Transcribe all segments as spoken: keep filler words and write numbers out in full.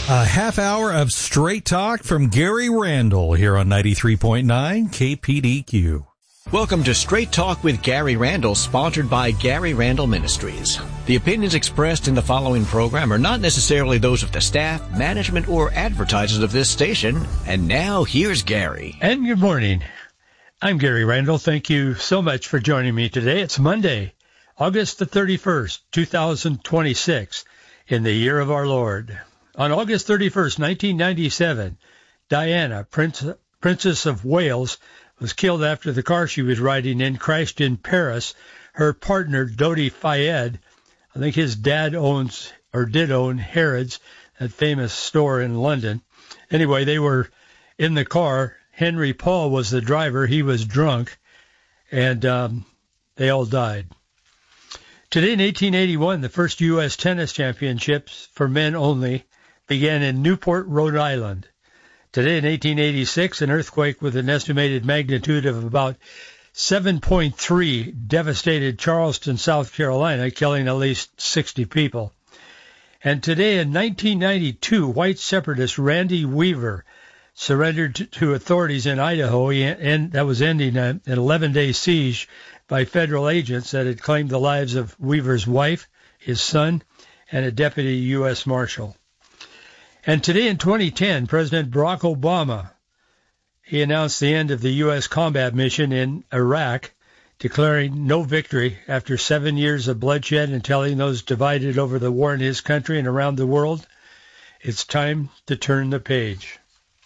A half hour of straight talk from Gary Randall here on ninety-three point nine K P D Q. Welcome to Straight Talk with Gary Randall, sponsored by Gary Randall Ministries. The opinions expressed in the following program are not necessarily those of the staff, management, or advertisers of this station. And now, here's Gary. And good morning. I'm Gary Randall. Thank you so much for joining me today. It's Monday, August the thirty-first, two thousand twenty-six, in the year of our Lord. On August thirty-first, nineteen ninety-seven, Diana, Prince, Princess of Wales, was killed after the car she was riding in crashed in Paris. Her partner, Dodi Fayed, I think his dad owns or did own Harrods, that famous store in London. Anyway, they were in the car. Henry Paul was the driver. He was drunk, and um, they all died. Today in eighteen eighty-one, the first U S tennis championships for men only began in Newport, Rhode Island. Today in eighteen eighty-six, an earthquake with an estimated magnitude of about seven point three devastated Charleston, South Carolina, killing at least sixty people. And today in nineteen ninety-two, white separatist Randy Weaver surrendered to, to authorities in Idaho, he, and that was ending a, an eleven-day siege by federal agents that had claimed the lives of Weaver's wife, his son, and a deputy U S Marshal. And today in twenty ten, President Barack Obama, he announced the end of the U S combat mission in Iraq, declaring no victory after seven years of bloodshed and telling those divided over the war in his country and around the world, it's time to turn the page.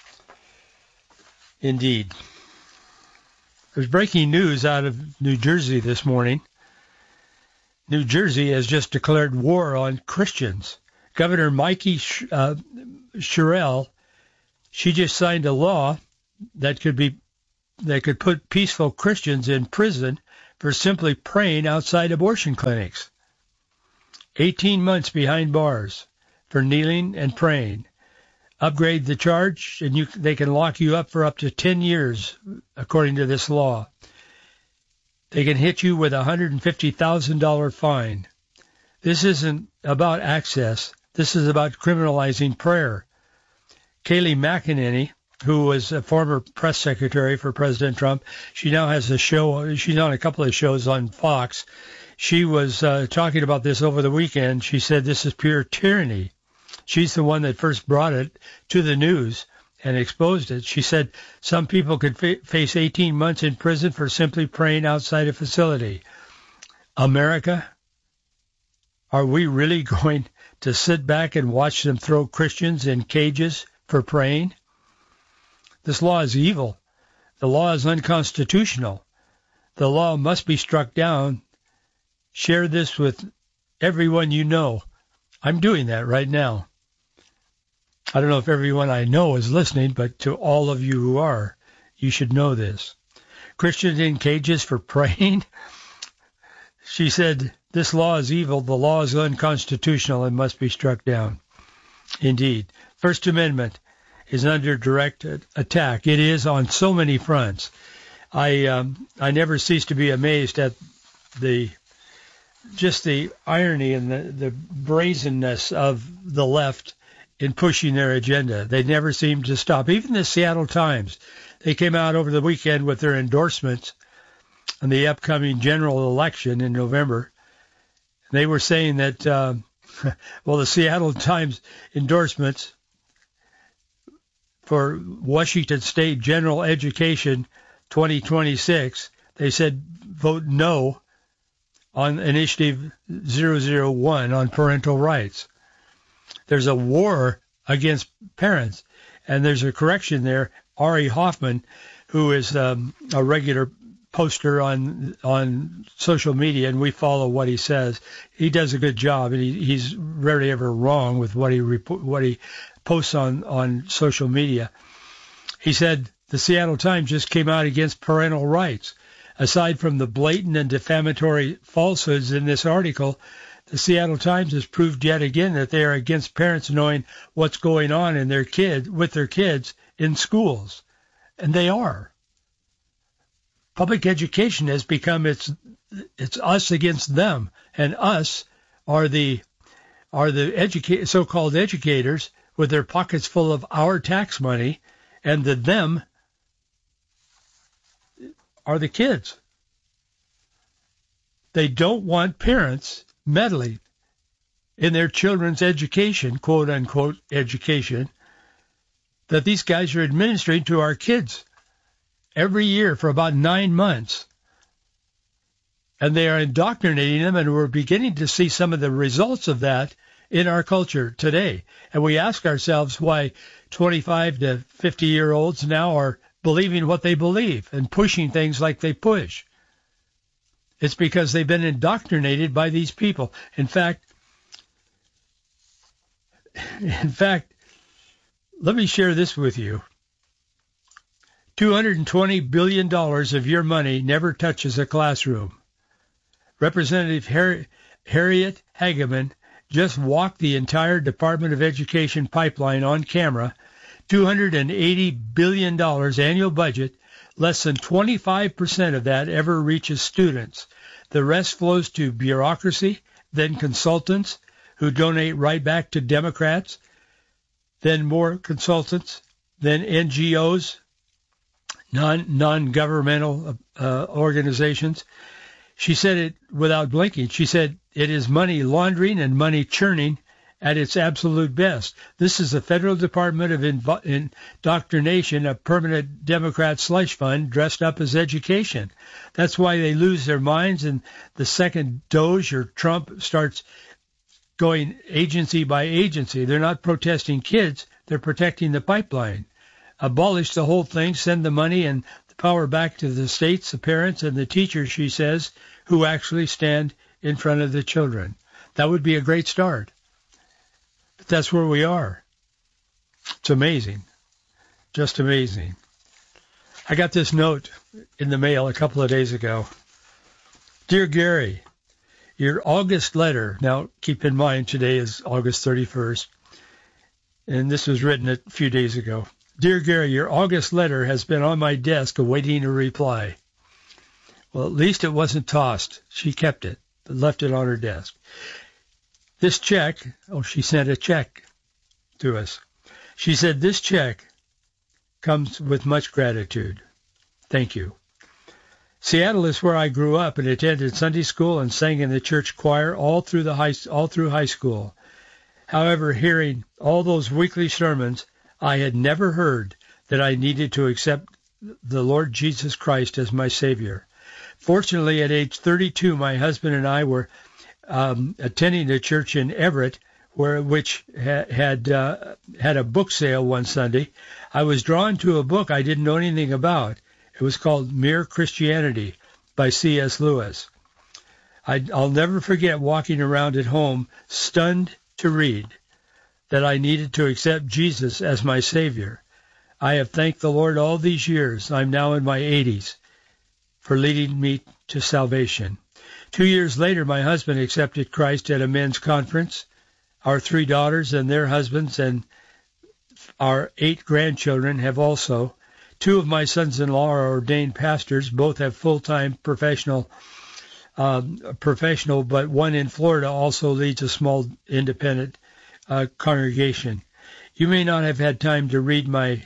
Indeed. There's breaking news out of New Jersey this morning. New Jersey has just declared war on Christians. Governor Mikey uh, Sherrill, she just signed a law that could be that could put peaceful Christians in prison for simply praying outside abortion clinics. eighteen months behind bars for kneeling and praying. Upgrade the charge, and you, they can lock you up for up to ten years, according to this law. They can hit you with a one hundred fifty thousand dollars fine. This isn't about access. This is about criminalizing prayer. Kayleigh McEnany, who was a former press secretary for President Trump, she now has a show. She's on a couple of shows on Fox. She was uh, talking about this over the weekend. She said this is pure tyranny. She's the one that first brought it to the news and exposed it. She said some people could fa- face eighteen months in prison for simply praying outside a facility. America, are we really going to sit back and watch them throw Christians in cages for praying? This law is evil. The law is unconstitutional. The law must be struck down. Share this with everyone you know. I'm doing that right now. I don't know if everyone I know is listening, but to all of you who are, you should know this. Christians in cages for praying? She said, this law is evil. The law is unconstitutional and must be struck down. Indeed. First Amendment is under direct attack. It is on so many fronts. I um, I never cease to be amazed at the just the irony and the, the brazenness of the left in pushing their agenda. They never seem to stop. Even the Seattle Times, they came out over the weekend with their endorsements on the upcoming general election in November. They were saying that, uh, well, the Seattle Times endorsements for Washington State General Education twenty twenty-six, they said vote no on Initiative zero zero one on parental rights. There's a war against parents, and there's a correction there. Ari Hoffman, who is um, a regular poster on on social media, and we follow what he says. He does a good job, and he, he's rarely ever wrong with what he what he posts on, on social media. He said the Seattle Times just came out against parental rights. Aside from the blatant and defamatory falsehoods in this article, the Seattle Times has proved yet again that they are against parents knowing what's going on in their kid with their kids in schools, and they are. Public education has become it's it's us against them, and us are the are the educa- so-called educators, with their pockets full of our tax money, and the them are the kids. They don't want parents meddling in their children's education, quote unquote education, that these guys are administering to our kids every year for about nine months. And they are indoctrinating them, and we're beginning to see some of the results of that in our culture today. And we ask ourselves why twenty-five to fifty-year-olds now are believing what they believe and pushing things like they push. It's because they've been indoctrinated by these people. In fact, in fact, let me share this with you. two hundred twenty billion dollars of your money never touches a classroom. Representative Har- Harriet Hageman just walked the entire Department of Education pipeline on camera. two hundred eighty billion dollars annual budget. Less than twenty-five percent of that ever reaches students. The rest flows to bureaucracy, then consultants who donate right back to Democrats, then more consultants, then N G Os, non, non-governmental uh, organizations. She said it without blinking. She said it is money laundering and money churning at its absolute best. This is the Federal Department of Invo- Indoctrination, a permanent Democrat slush fund dressed up as education. That's why they lose their minds, and the second Doge or Trump starts going agency by agency. They're not protesting kids. They're protecting the pipeline. Abolish the whole thing, send the money and the power back to the states, the parents, and the teachers, she says, who actually stand in front of the children. That would be a great start. But that's where we are. It's amazing. Just amazing. I got this note in the mail a couple of days ago. Dear Gary, your August letter, now keep in mind today is August thirty-first, and this was written a few days ago. Dear Gary, your August letter has been on my desk awaiting a reply. Well, at least it wasn't tossed. She kept it, left it on her desk. This check, oh, she sent a check to us. She said, this check comes with much gratitude. Thank you. Seattle is where I grew up and attended Sunday school and sang in the church choir all through the high, all through high school. However, hearing all those weekly sermons, I had never heard that I needed to accept the Lord Jesus Christ as my Savior. Fortunately, at age thirty-two, my husband and I were um, attending a church in Everett, where which ha- had uh, had a book sale one Sunday. I was drawn to a book I didn't know anything about. It was called Mere Christianity by C S Lewis. I, I'll never forget walking around at home, stunned to read that I needed to accept Jesus as my Savior. I have thanked the Lord all these years. I'm now in my eighties. For leading me to salvation. Two years later, my husband accepted Christ at a men's conference. Our three daughters and their husbands and our eight grandchildren have also. Two of my sons-in-law are ordained pastors. Both have full-time professional, um, professional, but one in Florida also leads a small independent uh, congregation. You may not have had time to read my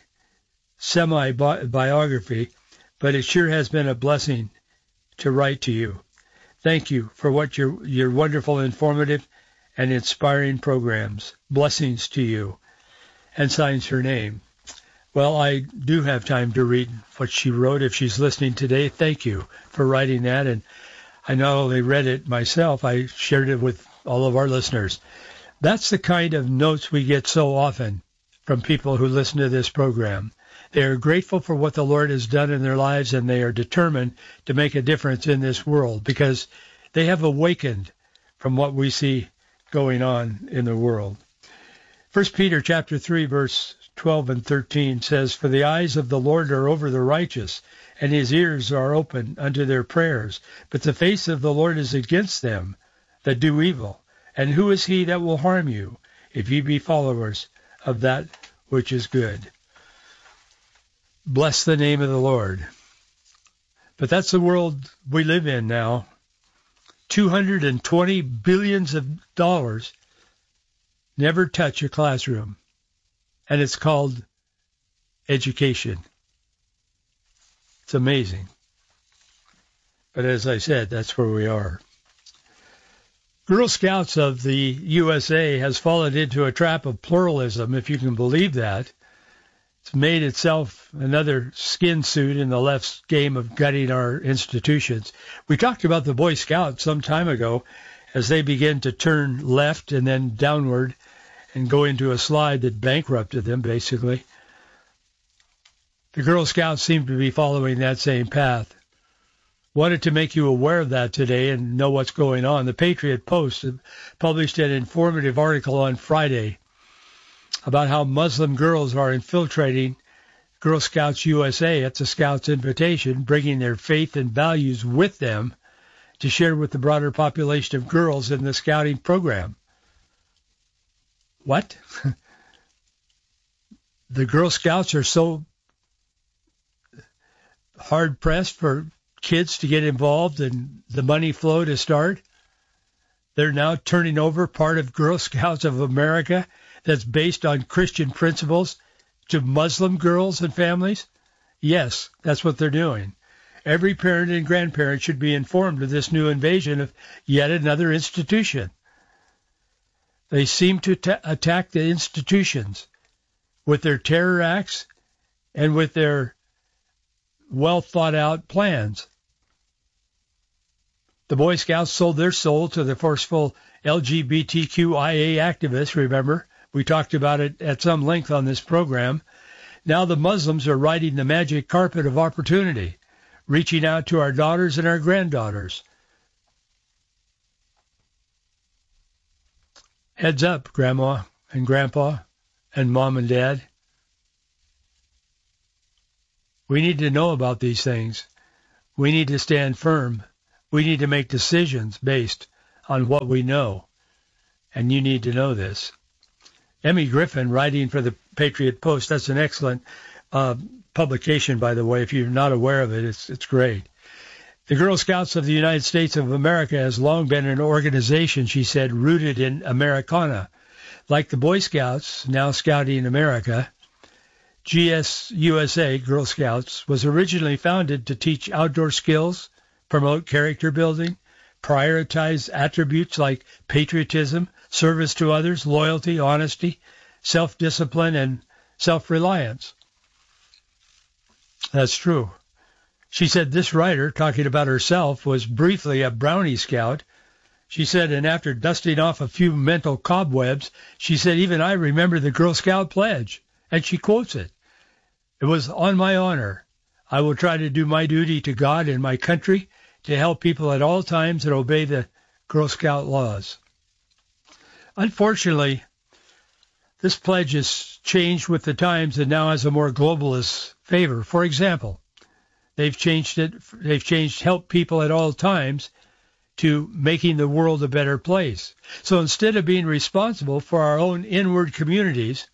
semi-biography, but it sure has been a blessing to write to you. Thank you for what your your wonderful, informative, and inspiring programs. Blessings to you. And signs her name. Well, I do have time to read what she wrote if she's listening today. Thank you for writing that. And I not only read it myself, I shared it with all of our listeners. That's the kind of notes we get so often from people who listen to this program. They are grateful for what the Lord has done in their lives, and they are determined to make a difference in this world because they have awakened from what we see going on in the world. First Peter chapter three, verse twelve and thirteen says, For the eyes of the Lord are over the righteous, and his ears are open unto their prayers. But the face of the Lord is against them that do evil. And who is he that will harm you, if ye be followers of that which is good? Bless the name of the Lord. But that's the world we live in now. two hundred twenty billions of dollars never touch a classroom. and it's called education. It's amazing. But as I said, that's where we are. Girl Scouts of the U S A has fallen into a trap of pluralism, if you can believe that. It's made itself another skin suit in the left's game of gutting our institutions. We talked about the Boy Scouts some time ago as they begin to turn left and then downward and go into a slide that bankrupted them, basically. The Girl Scouts seem to be following that same path. Wanted to make you aware of that today and know what's going on. The Patriot Post published an informative article on Friday about how Muslim girls are infiltrating Girl Scouts U S A at the Scouts' invitation, bringing their faith and values with them to share with the broader population of girls in the Scouting program. What? The Girl Scouts are so hard-pressed for kids to get involved and the money flow to start. They're now turning over part of Girl Scouts of America that's based on Christian principles to Muslim girls and families. Yes, that's what they're doing. Every parent and grandparent should be informed of this new invasion of yet another institution. They seem to ta- attack the institutions with their terror acts and with their well thought out plans. The Boy Scouts sold their soul to the forceful L G B T Q I A activists, remember? We talked about it at some length on this program. Now the Muslims are riding the magic carpet of opportunity, reaching out to our daughters and our granddaughters. Heads up, Grandma and Grandpa and Mom and Dad. We need to know about these things. We need to stand firm. We need to make decisions based on what we know. And you need to know this. Emmy Griffin, writing for the Patriot Post, that's an excellent uh, publication, by the way. If you're not aware of it, it's it's great. The Girl Scouts of the United States of America has long been an organization, she said, rooted in Americana. Like the Boy Scouts, now Scouting America, G S U S A, Girl Scouts, was originally founded to teach outdoor skills, promote character building, prioritize attributes like patriotism, service to others, loyalty, honesty, self-discipline, and self-reliance. That's true. She said this writer, talking about herself, was briefly a Brownie Scout. She said, and after dusting off a few mental cobwebs, she said, even I remember the Girl Scout pledge. And she quotes it. It was on my honor. I will try to do my duty to God and my country to help people at all times and obey the Girl Scout laws. Unfortunately, this pledge has changed with the times and now has a more globalist favor. For example, they've changed it. They've changed help people at all times to making the world a better place. So instead of being responsible for our own inward communities,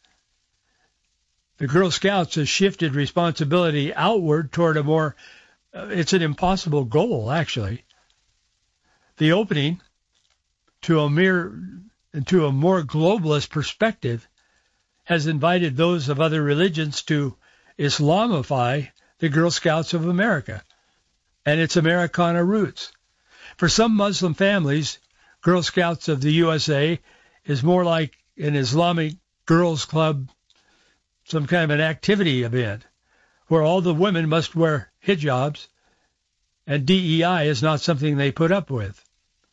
the Girl Scouts has shifted responsibility outward toward a more, uh, it's an impossible goal, actually. The opening to a mere, to a more globalist perspective has invited those of other religions to Islamify the Girl Scouts of America and its Americana roots. For some Muslim families, Girl Scouts of the U S A is more like an Islamic girls' club, some kind of an activity event where all the women must wear hijabs and D E I is not something they put up with.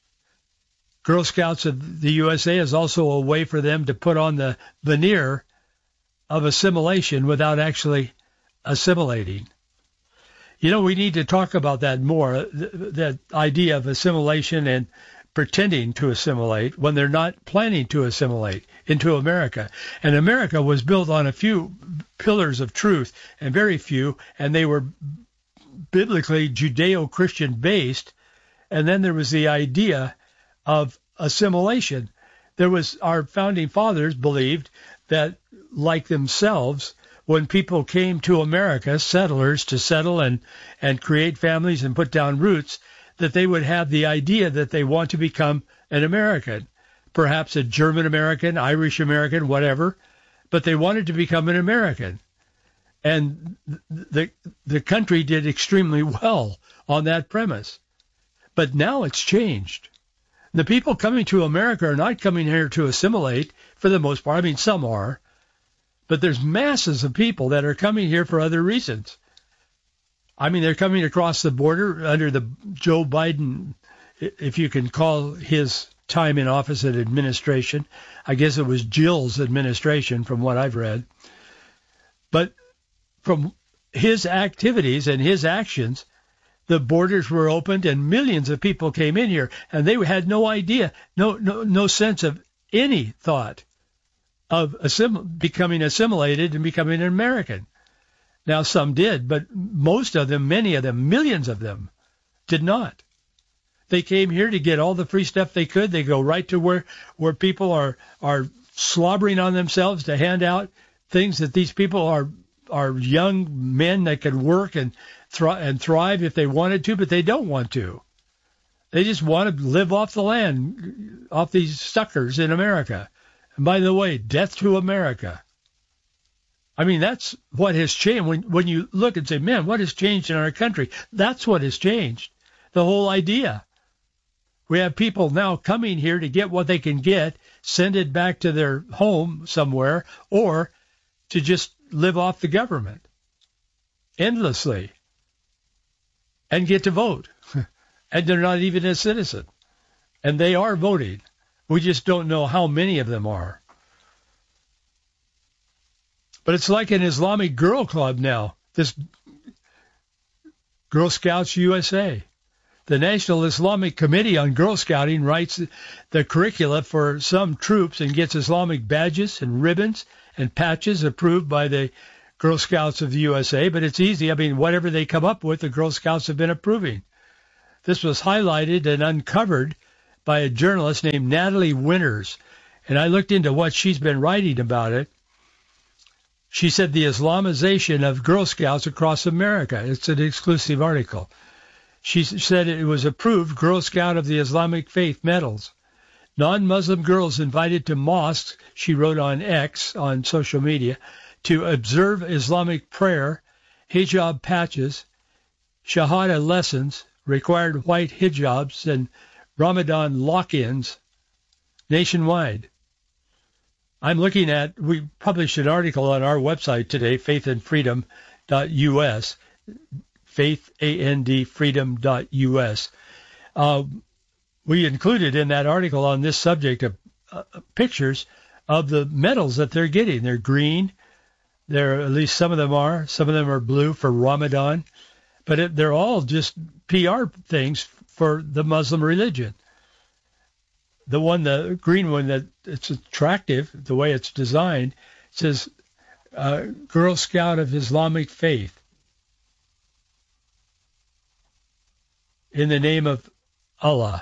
Girl Scouts of the U S A is also a way for them to put on the veneer of assimilation without actually assimilating. You know, we need to talk about that more, that idea of assimilation and pretending to assimilate when they're not planning to assimilate into America. And America was built on a few pillars of truth, and very few, and they were biblically Judeo-Christian based. And then there was the idea of assimilation. There was, our founding fathers believed that, like themselves, when people came to America, settlers to settle and, and create families and put down roots, that they would have the idea that they want to become an American, perhaps a German American, Irish American, whatever, but they wanted to become an American. And the the country did extremely well on that premise. But now it's changed. The people coming to America are not coming here to assimilate for the most part. I mean, some are. But there's masses of people that are coming here for other reasons. I mean, they're coming across the border under the Joe Biden, if you can call his time in office an administration. I guess it was Jill's administration from what I've read. But from his activities and his actions, the borders were opened and millions of people came in here, and they had no idea, no no, no sense of any thought of assim- becoming assimilated and becoming an American. Now, some did, but most of them, many of them, millions of them, did not. They came here to get all the free stuff they could. They go right to where, where people are, are slobbering on themselves to hand out things that these people are are young men that could work and, thri- and thrive if they wanted to, but they don't want to. They just want to live off the land, off these suckers in America. And by the way, death to America. I mean, that's what has changed. When, when you look and say, man, what has changed in our country? That's what has changed. The whole idea. We have people now coming here to get what they can get, send it back to their home somewhere, or to just live off the government endlessly and get to vote. And they're not even a citizen. And they are voting. We just don't know how many of them are. But it's like an Islamic girl club now, this Girl Scouts U S A. The National Islamic Committee on Girl Scouting writes the curricula for some troops and gets Islamic badges and ribbons and patches approved by the Girl Scouts of the U S A. But it's easy. I mean, whatever they come up with, the Girl Scouts have been approving. This was highlighted and uncovered by a journalist named Natalie Winters. And I looked into what she's been writing about it. She said the Islamization of Girl Scouts across America. It's an exclusive article. She said it was approved Girl Scout of the Islamic Faith medals. Non-Muslim girls invited to mosques, she wrote on X, on social media, to observe Islamic prayer, hijab patches, Shahada lessons, required white hijabs, and Ramadan lock-ins nationwide. I'm looking at, we published an article on our website today, faith and freedom dot U S, faith and freedom dot U S. Uh, we included in that article on this subject of, uh, pictures of the medals that they're getting. They're green. They're, at least some of them are. Some of them are blue for Ramadan. But it, they're all just P R things for the Muslim religion. The one, the green one, that it's attractive, the way it's designed, says uh, Girl Scout of Islamic Faith. In the name of Allah.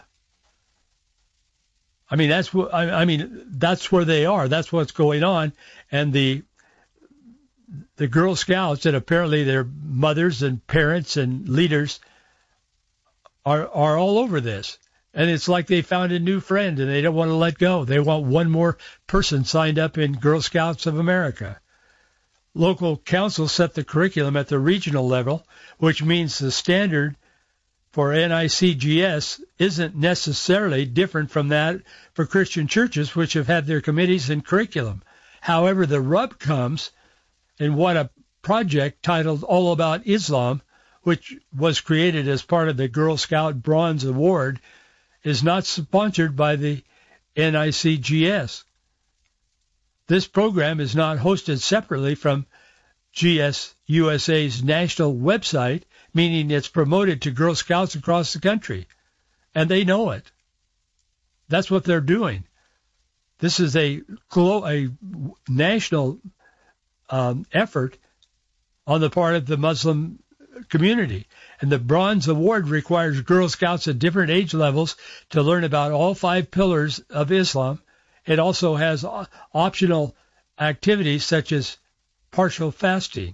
I mean, that's what, I, I mean, that's where they are. That's what's going on. And the, the Girl Scouts, and apparently their mothers and parents and leaders are, are all over this. And it's like they found a new friend and they don't want to let go. They want one more person signed up in Girl Scouts of America. Local councils set the curriculum at the regional level, which means the standard for N I C G S isn't necessarily different from that for Christian churches, which have had their committees and curriculum. However, the rub comes in what a project titled All About Islam, which was created as part of the Girl Scout Bronze Award, is not sponsored by the N I C G S. This program is not hosted separately from G S U S A's national website, meaning it's promoted to Girl Scouts across the country. And they know it. That's what they're doing. This is a, a national um, effort on the part of the Muslim community. And the Bronze Award requires Girl Scouts at different age levels to learn about all five pillars of Islam. It also has optional activities such as partial fasting.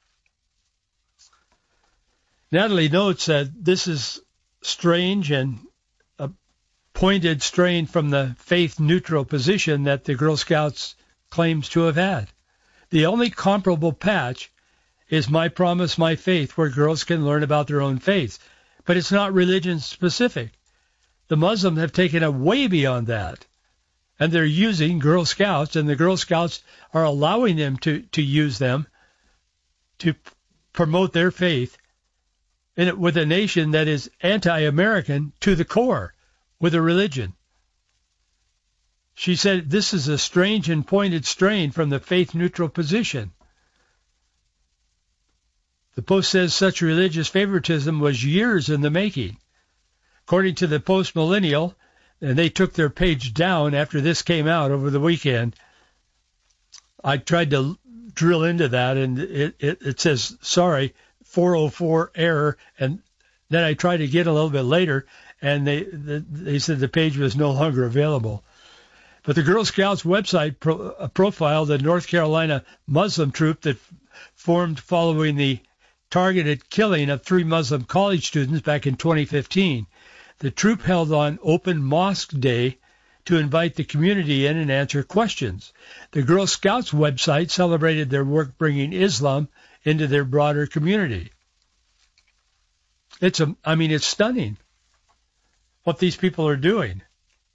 Natalie notes that this is strange and a pointed strain from the faith-neutral position that the Girl Scouts claims to have had. The only comparable patch is My Promise, My Faith, where girls can learn about their own faiths. But it's not religion-specific. The Muslims have taken it way beyond that. And they're using Girl Scouts, and the Girl Scouts are allowing them to, to use them to promote their faith in it, with a nation that is anti-American to the core, with a religion. She said, this is a strange and pointed strain from the faith-neutral position. The Post says such religious favoritism was years in the making. According to the Post Millennial, and they took their page down after this came out over the weekend, I tried to drill into that, and it, it, it says, sorry, four oh four error, and then I tried to get a little bit later, and they they said the page was no longer available. But the Girl Scouts website pro, uh, profiled the North Carolina Muslim troop that formed following the targeted killing of three Muslim college students back in twenty fifteen. The troop held on Open Mosque Day to invite the community in and answer questions. The Girl Scouts website celebrated their work bringing Islam into their broader community. It's a, I mean, it's stunning what these people are doing.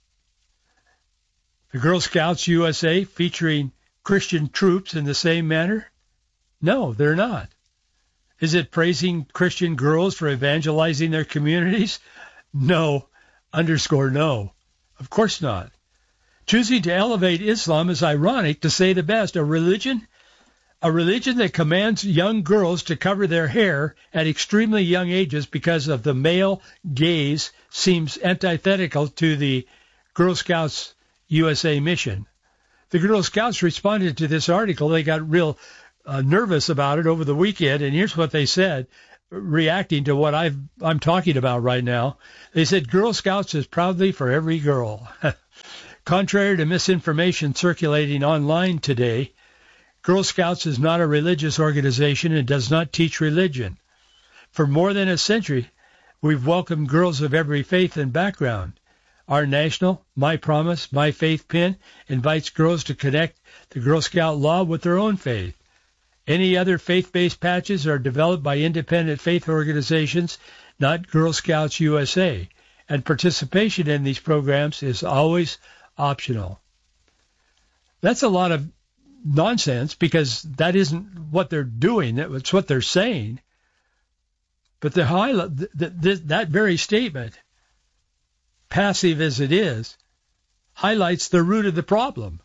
The Girl Scouts U S A featuring Christian troops in the same manner? No, they're not. Is it praising Christian girls for evangelizing their communities? No, underscore no. Of course not. Choosing to elevate Islam is ironic, to say the best. A religion, a religion that commands young girls to cover their hair at extremely young ages because of the male gaze seems antithetical to the Girl Scouts U S A mission. The Girl Scouts responded to this article. They got real uh, nervous about it over the weekend, and here's what they said, reacting to what I've, I'm talking about right now. They said, Girl Scouts is proudly for every girl. Contrary to misinformation circulating online today, Girl Scouts is not a religious organization and does not teach religion. For more than a century, we've welcomed girls of every faith and background. Our national My Promise, My Faith pin invites girls to connect the Girl Scout law with their own faith. Any other faith-based patches are developed by independent faith organizations, not Girl Scouts U S A, and participation in these programs is always optional. That's a lot of nonsense, because that isn't what they're doing. It's what they're saying. But the highlight, th- th- that very statement, passive as it is, highlights the root of the problem.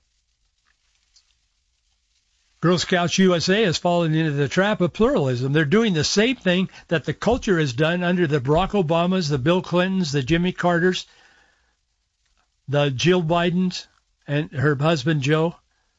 Girl Scouts U S A has fallen into the trap of pluralism. They're doing the same thing that the culture has done under the Barack Obamas, the Bill Clintons, the Jimmy Carters, the Jill Bidens, and her husband Joe.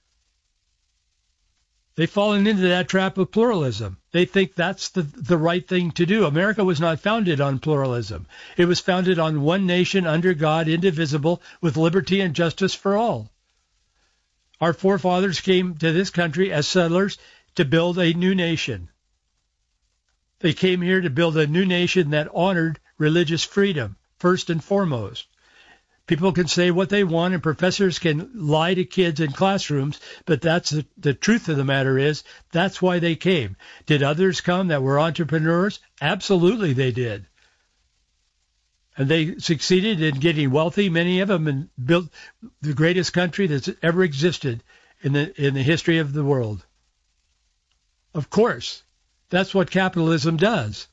They've fallen into that trap of pluralism. They think that's the, the right thing to do. America was not founded on pluralism. It was founded on one nation under God, indivisible, with liberty and justice for all. Our forefathers came to this country as settlers to build a new nation. They came here to build a new nation that honored religious freedom, first and foremost. People can say what they want, and professors can lie to kids in classrooms, but that's the, the truth of the matter is that's why they came. Did others come that were entrepreneurs? Absolutely they did. And they succeeded in getting wealthy, many of them, and built the greatest country that's ever existed in the in the history of the world. Of course, that's what capitalism does.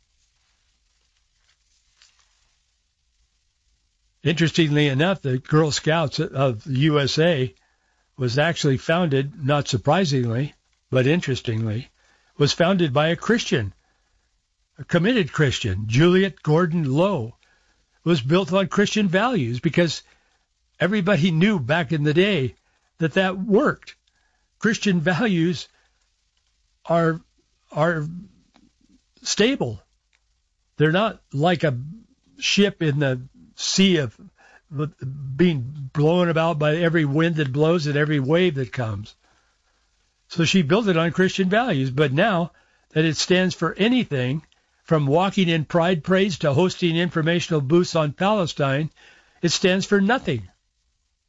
Interestingly enough, the Girl Scouts of the U S A was actually founded, not surprisingly, but interestingly, was founded by a Christian, a committed Christian, Juliet Gordon Lowe. Was built on Christian values because everybody knew back in the day that that worked. Christian values are are stable. They're not like a ship in the sea of being blown about by every wind that blows and every wave that comes. So she built it on Christian values, but now that it stands for anything, from walking in pride parades to hosting informational booths on Palestine, it stands for nothing.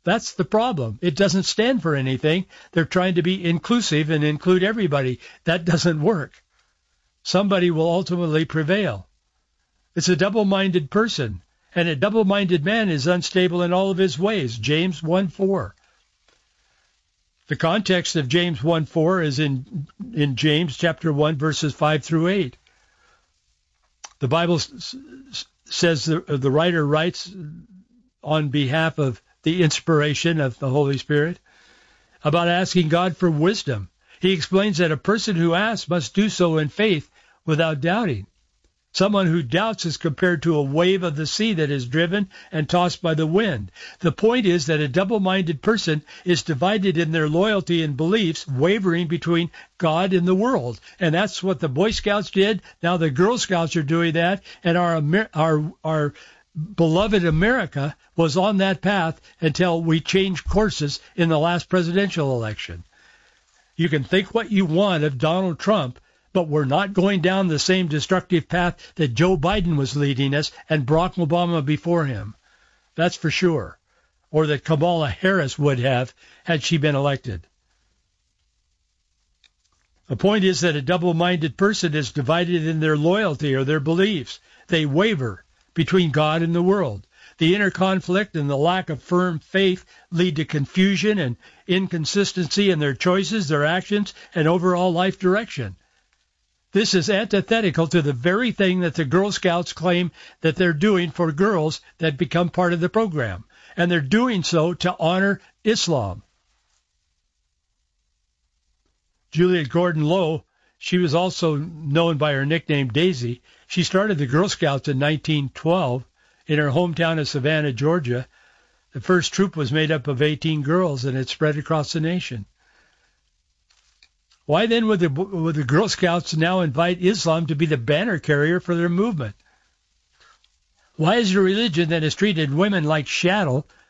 That's the problem. It doesn't stand for anything. They're trying to be inclusive and include everybody. That doesn't work. Somebody will ultimately prevail. It's a double-minded person, and a double-minded man is unstable in all of his ways. James one four. The context of James one four is in in James chapter one, verses five through eight. The Bible s- says the, the writer writes on behalf of the inspiration of the Holy Spirit about asking God for wisdom. He explains that a person who asks must do so in faith without doubting. Someone who doubts is compared to a wave of the sea that is driven and tossed by the wind. The point is that a double-minded person is divided in their loyalty and beliefs, wavering between God and the world. And that's what the Boy Scouts did. Now the Girl Scouts are doing that, and our Amer- our our beloved America was on that path until we changed courses in the last presidential election. You can think what you want of Donald Trump, but we're not going down the same destructive path that Joe Biden was leading us and Barack Obama before him. That's for sure. Or that Kamala Harris would have had she been elected. The point is that a double-minded person is divided in their loyalty or their beliefs. They waver between God and the world. The inner conflict and the lack of firm faith lead to confusion and inconsistency in their choices, their actions, and overall life direction. This is antithetical to the very thing that the Girl Scouts claim that they're doing for girls that become part of the program. And they're doing so to honor Islam. Juliet Gordon Lowe, she was also known by her nickname Daisy. She started the Girl Scouts in nineteen twelve in her hometown of Savannah, Georgia. The first troop was made up of eighteen girls, and it spread across the nation. Why then would the, would the Girl Scouts now invite Islam to be the banner carrier for their movement? Why is a religion that has treated women like chattel